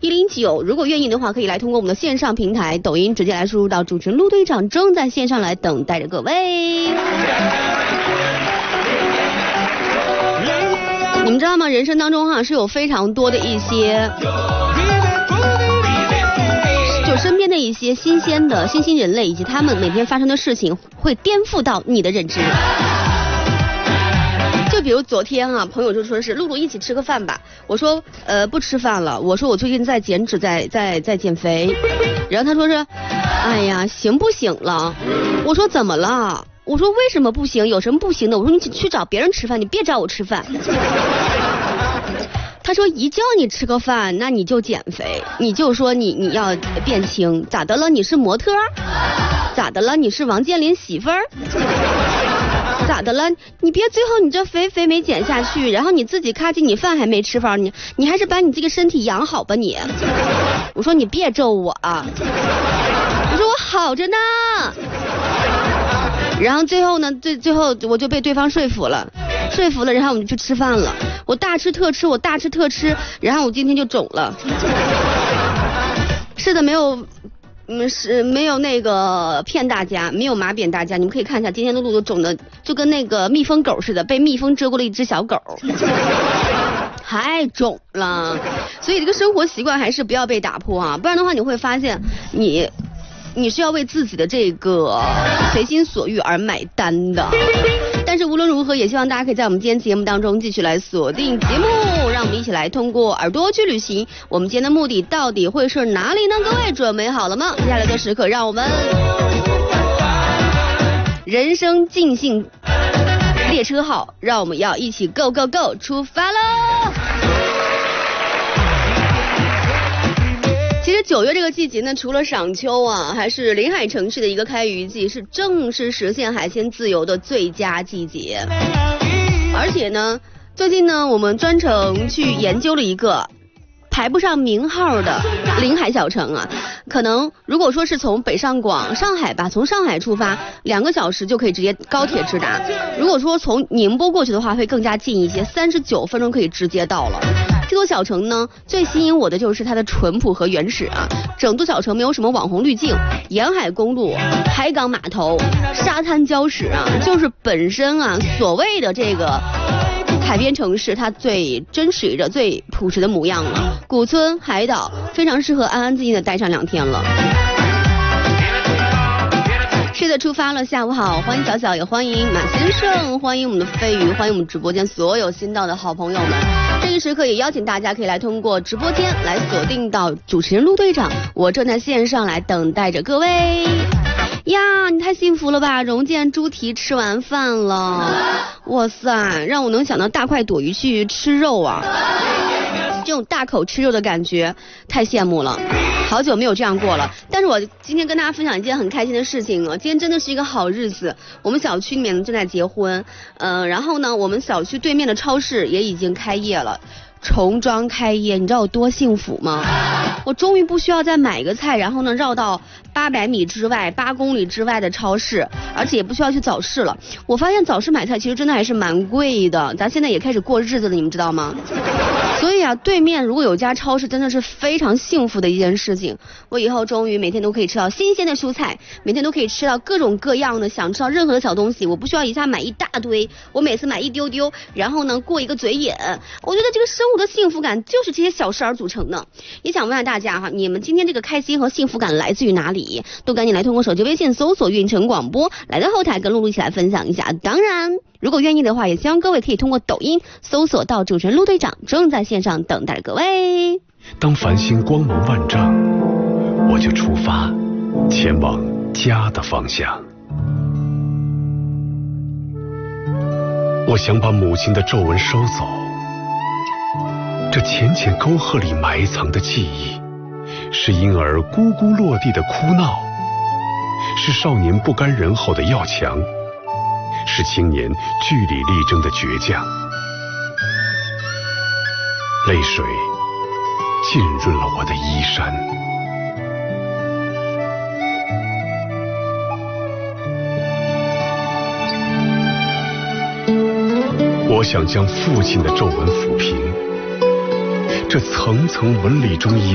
109，如果愿意的话，可以来通过我们的线上平台抖音直接来输入到主持人陆队长正在线上来等待着各位。你们知道吗？人生当中是有非常多的一些，就身边的一些新兴人类以及他们每天发生的事情，会颠覆到你的认知。就比如昨天朋友就说是露露一起吃个饭吧，我说不吃饭了，我说我最近在减脂，在减肥，然后他说是，哎呀行不行了？我说怎么了？我说为什么不行？有什么不行的？我说你去找别人吃饭，你别找我吃饭。他说一叫你吃个饭，那你就减肥，你就说你要变轻，咋的了？你是模特？咋的了？你是王健林媳妇儿？咋的了？你别最后你这肥没减下去，然后你自己咔叽你饭还没吃饱，你还是把你这个身体养好吧你。我说你别咒我啊，我说我好着呢。然后最后呢，最后我就被对方说服了，然后我们就去吃饭了。我大吃特吃，然后我今天就肿了。是的，没有那个骗大家，没有马扁大家，你们可以看一下，今天的路都肿的就跟那个蜜蜂狗似的，被蜜蜂蛰过了一只小狗。太肿了，所以这个生活习惯还是不要被打破啊，不然的话你会发现你是要为自己的这个随心所欲而买单的。但是无论如何，也希望大家可以在我们今天节目当中继续来锁定节目，让我们一起来通过耳朵去旅行。我们今天的目的到底会是哪里呢？各位准备好了吗？接下来的时刻，让我们人生尽兴列车号，让我们要一起 go go go 出发喽！其实9月这个季节呢，除了赏秋还是临海城市的一个开渔季，是正式实现海鲜自由的最佳季节。而且呢，最近呢，我们专程去研究了一个排不上名号的临海小城可能如果说是从北上广上海吧，从上海出发2个小时就可以直接高铁直达，如果说从宁波过去的话会更加近一些，39分钟可以直接到了。这座小城呢，最吸引我的就是它的淳朴和原始整座小城没有什么网红滤镜，沿海公路、海港码头、沙滩礁石就是本身所谓的这个海边城市它最真实的最朴实的模样了。古村海岛非常适合安安静静的待上2天了。是的，出发了，下午好，欢迎小小，也欢迎马先生，欢迎我们的飞鱼，欢迎我们直播间所有新到的好朋友们。这一时刻也邀请大家可以来通过直播间来锁定到主持人陆队长，我正在线上来等待着各位呀。你太幸福了吧，荣建猪蹄吃完饭了，哇塞，让我能想到大快朵颐去吃肉这种大口吃肉的感觉太羡慕了，好久没有这样过了。但是我今天跟大家分享一件很开心的事情今天真的是一个好日子，我们小区里面正在结婚，然后呢，我们小区对面的超市也已经开业了，重装开业，你知道有多幸福吗？我终于不需要再买一个菜，然后呢绕到800米之外、8公里之外的超市，而且也不需要去早市了。我发现早市买菜其实真的还是蛮贵的，咱现在也开始过日子了，你们知道吗？所以对面如果有家超市，真的是非常幸福的一件事情。我以后终于每天都可以吃到新鲜的蔬菜，每天都可以吃到各种各样的，想吃到任何的小东西，我不需要一下买一大堆，我每次买一丢丢，然后呢过一个嘴瘾。我觉得这个生活的幸福感就是这些小事儿组成的。也想问下大家你们今天这个开心和幸福感来自于哪里？都赶紧来通过手机微信搜索运城广播，来到后台跟露露一起来分享一下。当然如果愿意的话，也希望各位可以通过抖音搜索到主持人陆队长正在线上等待各位。 当繁星光芒万丈，我就出发前往家的方向。我想把母亲的皱纹收走，这浅浅沟壑里埋藏的记忆，是婴儿咕咕落地的哭闹，是少年不甘人后的要强，是青年据理力争的倔强。泪水浸润了我的衣衫，我想将父亲的皱纹抚平，这层层纹理中